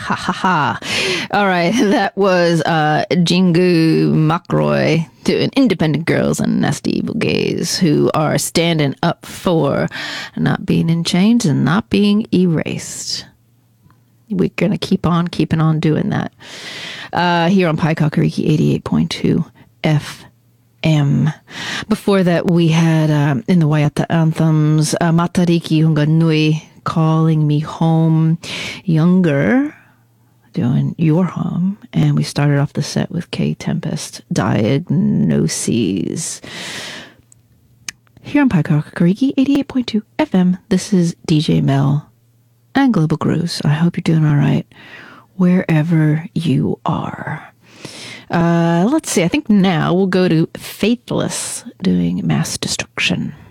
Ha ha ha. All right, that was Jingu Makroy doing Independent Girls and Nasty Evil Gays, who are standing up for not being in chains and not being erased. We're going to keep on keeping on doing that. Here on Pai Kakariki 88.2 FM. Before that, we had in the Waiata anthems, Matariki Hunga Nui, Calling Me Home, Younger, doing Your Home, and we started off the set with K Tempest, Diagnoses. Here on Pai Kakariki 88.2 FM, this is DJ Mel and Global Grooves. I hope you're doing all right wherever you are. Let's see, I think now we'll go to Faithless doing Mass Destruction.